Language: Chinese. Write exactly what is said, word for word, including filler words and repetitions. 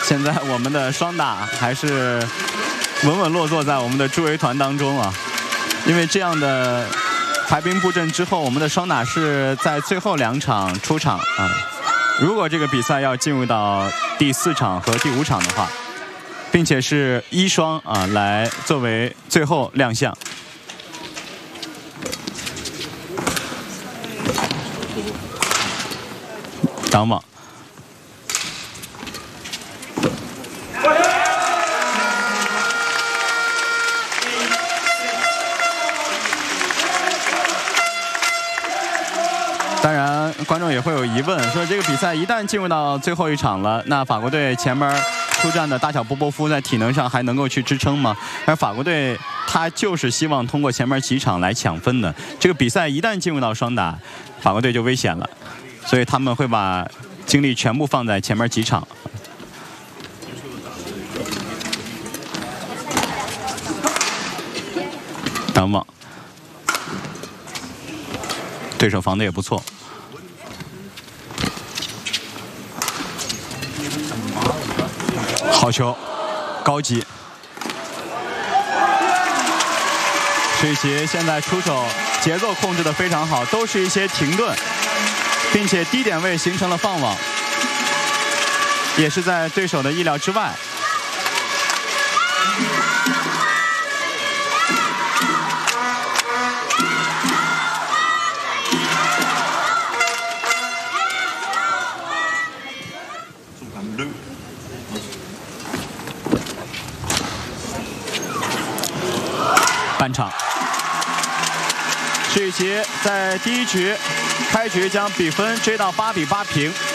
现在我们的双打还是稳稳落座在我们的助威团当中啊，因为这样的排兵布阵之后，我们的双打是在最后两场出场啊。如果这个比赛要进入到第四场和第五场的话，并且是一双啊来作为最后亮相。挡网。 当然，观众也会有疑问，说这个比赛一旦进入到最后一场了，那法国队前面出战的大小波波夫在体能上还能够去支撑吗？而法国队他就是希望通过前面几场来抢分的。这个比赛一旦进入到双打，法国队就危险了，所以他们会把精力全部放在前面几场。挡网，对手防的也不错。 好球，高级。水鞋现在出手节奏控制得非常好，都是一些停顿，并且低点位形成了放网，也是在对手的意料之外。半场，世奇在第一局开局将比分追到八比八平。